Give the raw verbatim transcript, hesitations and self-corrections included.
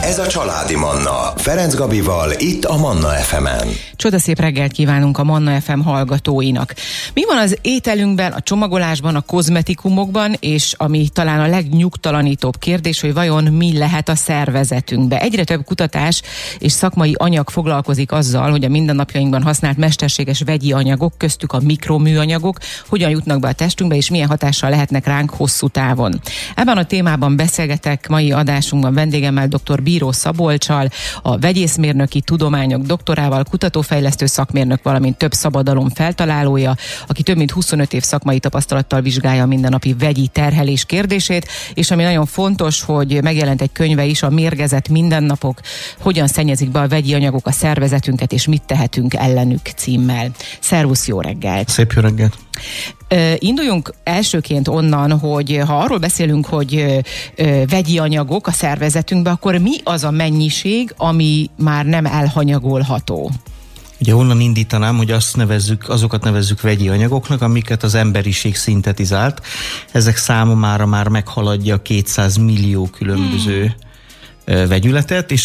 Ez a Családi Manna. Ferenc Gabival, itt a Manna ef emen. Csodaszép reggelt kívánunk a Manna ef em hallgatóinak. Mi van az ételünkben, a csomagolásban, a kozmetikumokban, és ami talán a legnyugtalanítóbb kérdés, hogy vajon mi lehet a szervezetünkbe. Egyre több kutatás és szakmai anyag foglalkozik azzal, hogy a mindennapjainkban használt mesterséges vegyi anyagok, köztük a mikroműanyagok, hogyan jutnak be a testünkbe, és milyen hatással lehetnek ránk hosszú távon. Ebben a témában beszélgetek mai adásunkban vendégemmel, dr. Bíró Szabolccsal, a vegyészmérnöki tudományok doktorával, kutatófejlesztő szakmérnök, valamint több szabadalom feltalálója, aki több mint huszonöt év szakmai tapasztalattal vizsgálja a mindennapi vegyi terhelés kérdését, és ami nagyon fontos, hogy megjelent egy könyve is, a Mérgezett mindennapok, hogyan szennyezik be a vegyi anyagok a szervezetünket, és mit tehetünk ellenük címmel. Szervusz, jó reggelt! Szép jó reggelt! Uh, induljunk elsőként onnan, hogy ha arról beszélünk, hogy uh, uh, vegyi anyagok a szervezetünkben, akkor mi az a mennyiség, ami már nem elhanyagolható? Ugye onnan indítanám, hogy azt nevezzük, azokat nevezzük vegyi anyagoknak, amiket az emberiség szintetizált. Ezek száma mára már meghaladja kétszáz millió különböző hmm. vegyületet, és